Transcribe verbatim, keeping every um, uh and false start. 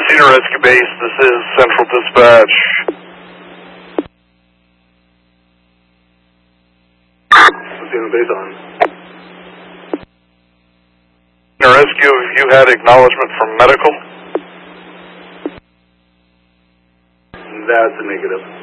Cedar Rescue Base, this is Central Dispatch. Cedar Base on. Cedar Rescue, have you had acknowledgement from medical? That's a negative.